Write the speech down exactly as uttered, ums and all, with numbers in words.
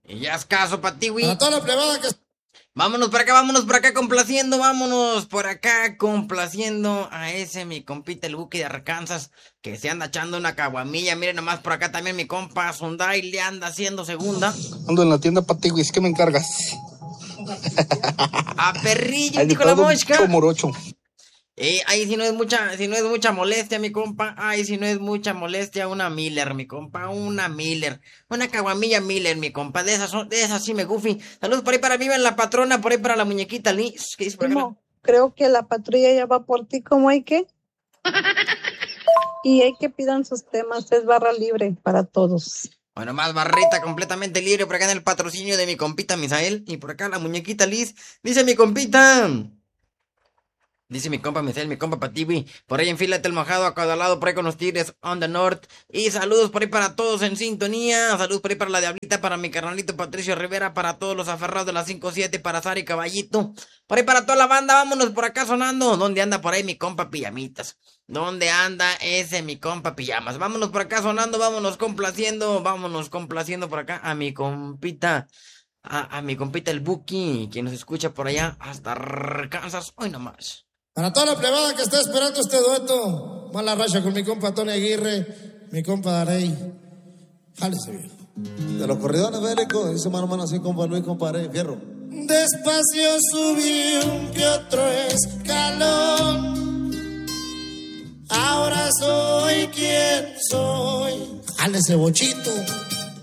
Y ya es caso para ti, güey. Para toda la plebada que... Vámonos por acá, vámonos por acá complaciendo, vámonos por acá complaciendo a ese mi compita el Buki de Arkansas que se anda echando una caguamilla. Miren nomás por acá también mi compa Sundai le anda haciendo segunda. Ando en la tienda para ti, güey, ¿qué me encargas? A perrillo, dijo la mosca. Morocho. Eh, ahí si no es mucha, si no es mucha molestia, mi compa. Ay, si no es mucha molestia, una Miller, mi compa, una Miller. Una caguamilla Miller, mi compa. De esas, son- de esas sí me gufi. Saludos por ahí para mí, la patrona, por ahí para la muñequita Liz. ¿Qué dice por acá? Primo, creo que la patrulla ya va por ti, ¿cómo hay que? Y hay que pidan sus temas, es barra libre para todos. Bueno, más barrita completamente libre por acá en el patrocinio de mi compita Misael. Y por acá la muñequita Liz. Dice mi compita. Dice mi compa Misael, mi compa Patiwi. Por ahí en fila el mojado, acaudalado por ahí con los tigres on the north. Y saludos por ahí para todos en sintonía. Saludos por ahí para la Diablita, para mi carnalito Patricio Rivera, para todos los aferrados de la cinco siete, para Sari Caballito. Por ahí para toda la banda, vámonos por acá sonando. ¿Dónde anda por ahí mi compa Pijamitas? ¿Dónde anda ese mi compa Pijamas? Vámonos por acá sonando, vámonos complaciendo, vámonos complaciendo por acá a mi compita, a, a mi compita el Buki, quien nos escucha por allá hasta Arkansas, hoy nomás. Para toda la plebada que está esperando este dueto, mala racha con mi compa Tony Aguirre, mi compa Darey. Jálese, viejo. De los corridones bélicos, dice mano a mano así, compa Luis, compa Arey, fierro. Despacio subí un que otro escalón. Ahora soy quien soy. Jálese, bochito.